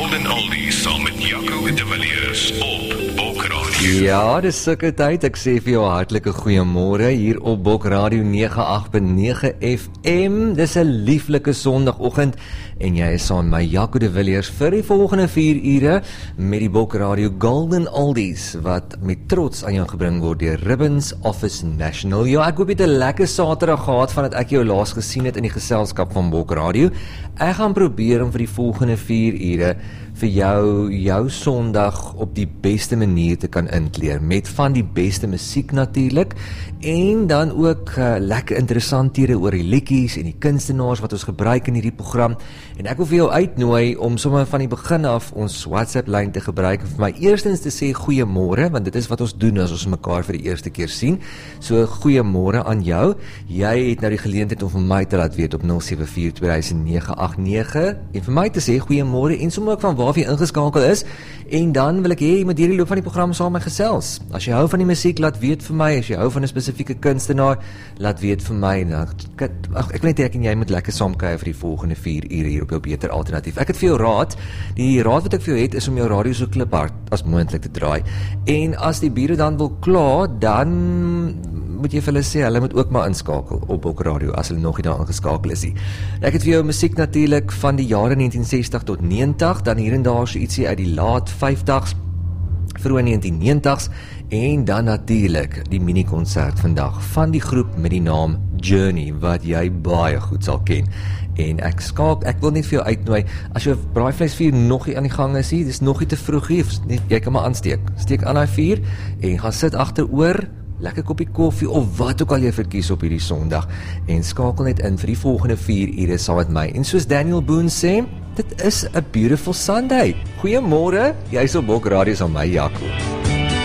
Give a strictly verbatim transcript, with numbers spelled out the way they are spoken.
Golden Oldies saam met Jaco de Villiers op Bok Radio. Ja, dis sulke tyd, ek sê vir jou hartlike goeiemôre hier op Bok Radio nege agt punt nege F M. Dis 'n lieflike sondagoggend en jy is saam met my Jaco de Villiers vir die volgende vier ure met die Bok Radio Golden Oldies wat met trots aan jou gebring word deur Ribbons Office National. Ja, ek hoop jy het 'n lekker Saterdag gehad vandat ek jou laas gesien het in die geselskap van Bok Radio. Ek gaan probeer om vir die volgende vier ure vir jou, jou Sondag op die beste manier te kan inkleer, met van die beste musiek natuurlik, en dan ook uh, lekker interessanthede oor die liedjies en die kunstenaars wat ons gebruik in hierdie program, en ek wil vir jou uitnooi om sommer van die begin af ons WhatsApp-lyn te gebruik, en vir my eerstens te sê goeiemôre, want dit is wat ons doen as ons mekaar vir die eerste keer sien, so goeiemôre aan jou. Jy het nou die geleentheid om vir my te laat weet op nul sewe vier twee nege agt nege, en vir my te sê goeiemôre, en sommer ook van waar jy ingeskakel is, en dan wil ek hê jy moet hierdie loop van die program saam met my gesels. As jy hou van die musiek, laat weet vir my. As jy hou van 'n spesifieke kunstenaar, laat weet vir my. Nou, ek, ach, ek wil net ek en jy moet lekker saamkuier vir die volgende vier ure hier op jou beter alternatief. Ek het vir jou raad, die raad wat ek vir jou het, is om jou radio so kliphard as moontlik te draai. En as die bure dan wil kla, dan moet jy vir hulle sê, hulle moet ook maar inskakel op Bok Radio, as hulle nog nie daar ingeskakel is nie. Ek het vir jou musiek natuurlik van die jare negentien sestig tot negentig, dan hier en daar so ietsie uit die laat vyftigs, vroeë negentien negentigs, en dan natuurlik die mini-konsert vandag van die groep met die naam Journey, wat jy baie goed sal ken. En ek skaak, ek wil net vir jou uitnooi, as jou braaivleisvuur nog nie aan die gang is, dis nog nie te vroeg nie, jy kan maar aansteek, steek aan die vuur, en gaan sit agteroor, lekker koppie koffie, of wat ook al jy verkies op hierdie Sondag, en skakel net in vir die volgende vier ure saam met my. En soos Daniel Boone sê, dit is a beautiful Sunday. Goeiemôre, jy is op Bok Radio saam met my Jaco.